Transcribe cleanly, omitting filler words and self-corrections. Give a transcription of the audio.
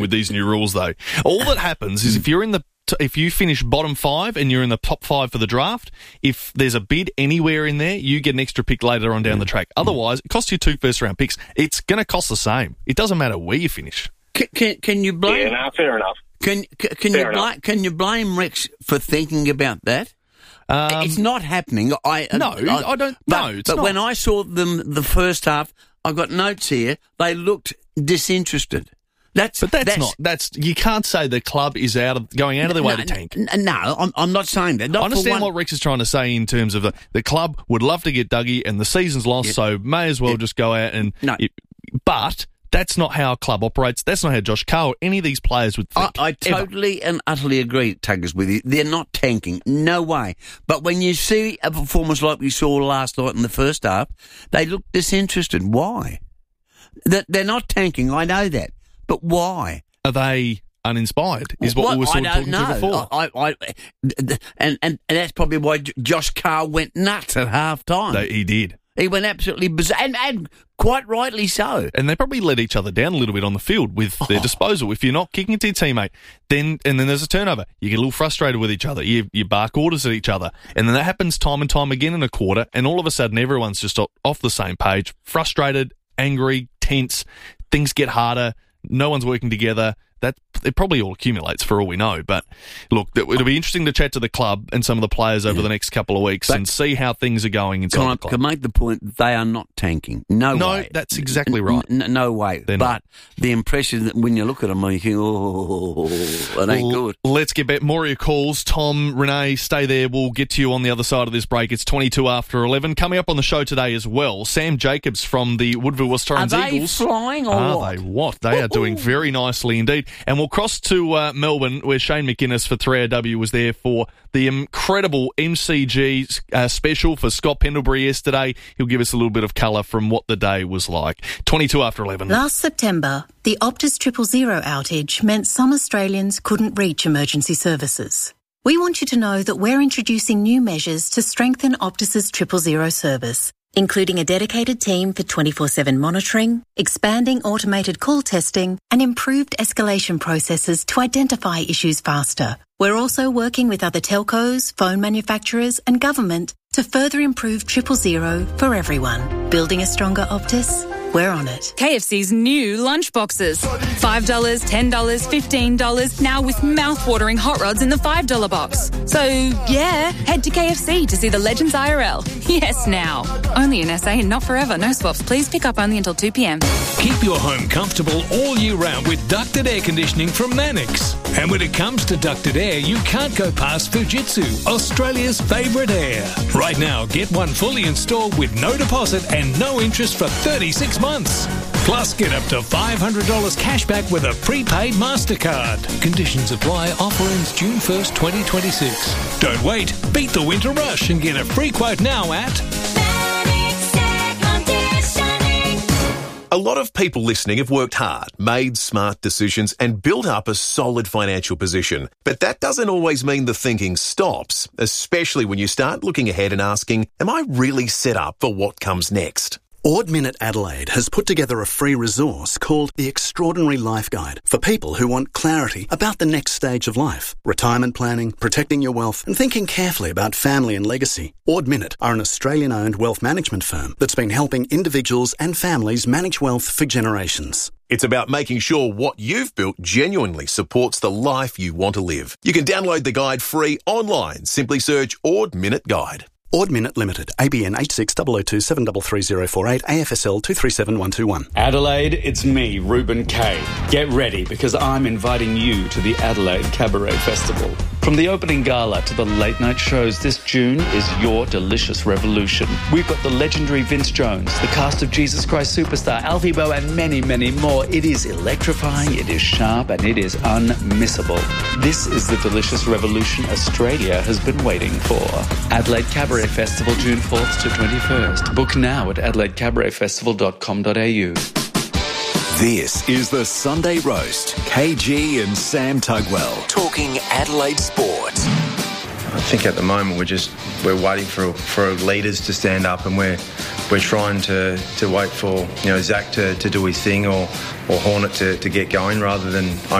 with these new rules, though. All that happens is if you finish bottom 5 and you're in the top 5 for the draft, if there's a bid anywhere in there, you get an extra pick later on down the track. Otherwise, it costs you 2 first-round picks. It's going to cost the same. It doesn't matter where you finish. Can you blame? Yeah, fair enough. Can you blame Rex for thinking about that? It's not happening. I don't. No, it's not. When I saw them the first half, I got notes here. They looked disinterested. That's you can't say the club is going out of their way to tank. No, I'm not saying that. I understand what Rex is trying to say in terms of the club would love to get Dougie and the season's lost, so may as well just go out and. No. But that's not how a club operates. That's not how Josh Carr or any of these players would think. I totally and utterly agree, Tuggers, with you. They're not tanking. No way. But when you see a performance like we saw last night in the first half, they look disinterested. Why? They're not tanking. I know that. But why? Are they uninspired? Is what we were sort of talking to before. And that's probably why Josh Carr went nuts at half time. He did. He went absolutely bizarre, and quite rightly so. And they probably let each other down a little bit on the field with their disposal. If you're not kicking it to your teammate, then there's a turnover. You get a little frustrated with each other. You bark orders at each other. And then that happens time and time again in a quarter, and all of a sudden everyone's just off the same page, frustrated, angry, tense. Things get harder. No one's working together. It probably all accumulates for all we know. But look, it'll be interesting to chat to the club and some of the players over the next couple of weeks and see how things are going inside the club. Can make the point they are not tanking. No way. No, that's exactly right. No way. But the impression that when you look at them, you think, it ain't good. Let's get back. More of your calls. Tom, Renee, stay there. We'll get to you on the other side of this break. It's 22 after 11. Coming up on the show today as well, Sam Jacobs from the Woodville West Torrens Eagles. Are they flying or what? Are they what? They are doing very nicely indeed. And we'll cross to Melbourne, where Shane McInnes for 3AW was there for the incredible MCG special for Scott Pendlebury yesterday. He'll give us a little bit of colour from what the day was like. 22 after 11. Last September, the Optus 000 outage meant some Australians couldn't reach emergency services. We want you to know that we're introducing new measures to strengthen Optus's 000 service, including a dedicated team for 24/7 monitoring, expanding automated call testing, and improved escalation processes to identify issues faster. We're also working with other telcos, phone manufacturers, and government to further improve 000 for everyone. Building a stronger Optus? We're on it. KFC's new lunch boxes. $5, $10, $15, now with mouth-watering hot rods in the $5 box. So, yeah, head to KFC to see the Legends IRL. Yes, now. Only in SA and not forever. No swaps. Please pick up only until 2 p.m. Keep your home comfortable all year round with ducted air conditioning from Mannix. And when it comes to ducted air, you can't go past Fujitsu, Australia's favourite air. Right now, get one fully installed with no deposit and no interest for 36 months. Plus, get up to $500 cash back with a prepaid MasterCard. Conditions apply. Offer ends June 1st, 2026. Don't wait. Beat the winter rush and get a free quote now at... A lot of people listening have worked hard, made smart decisions and built up a solid financial position. But that doesn't always mean the thinking stops, especially when you start looking ahead and asking, am I really set up for what comes next? Ord Minnett Adelaide has put together a free resource called The Extraordinary Life Guide for people who want clarity about the next stage of life, retirement planning, protecting your wealth, and thinking carefully about family and legacy. Ord Minnett are an Australian-owned wealth management firm that's been helping individuals and families manage wealth for generations. It's about making sure what you've built genuinely supports the life you want to live. You can download the guide free online. Simply search Ord Minnett Guide. Ord Minnett Limited, ABN 860027330048, AFSL 237121. Adelaide, it's me, Ruben Kay. Get ready because I'm inviting you to the Adelaide Cabaret Festival. From the opening gala to the late night shows, this June is your delicious revolution. We've got the legendary Vince Jones, the cast of Jesus Christ Superstar, Alfie Boe, and many, many more. It is electrifying, it is sharp, and it is unmissable. This is the delicious revolution Australia has been waiting for. Adelaide Cabaret Festival, June 4th to 21st. Book now at adelaidecabaretfestival.com.au. This is the Sunday Roast. KG and Sam Tugwell talking Adelaide sports. think at the moment we're waiting for leaders to stand up, and we're trying to wait for Zach to do his thing or Hornet to get going rather than